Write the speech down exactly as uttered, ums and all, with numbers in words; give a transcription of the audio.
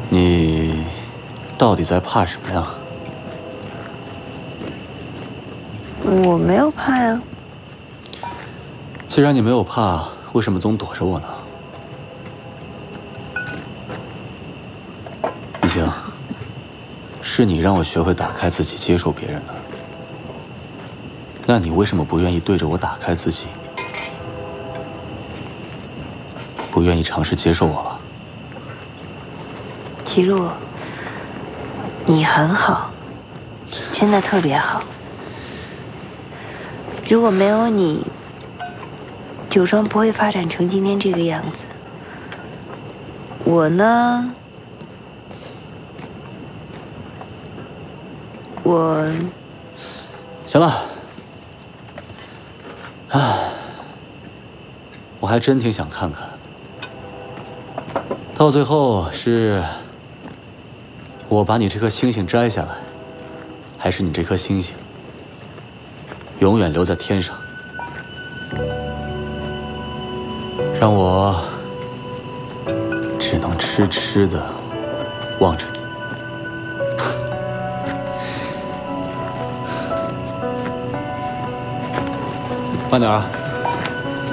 你到底在怕什么呀？ 我没有怕呀。 既然你没有怕，为什么总躲着我呢？一星，是你让我学会打开自己，接受别人的。那你为什么不愿意对着我打开自己？不愿意尝试接受我了？ 齐路，你很好，真的特别好。如果没有你，酒庄不会发展成今天这个样子。我呢，我…… 行了，唉，我还真挺想看看，到最后是我把你这颗星星摘下来，还是你这颗星星永远留在天上，让我只能痴痴地望着你。慢点啊。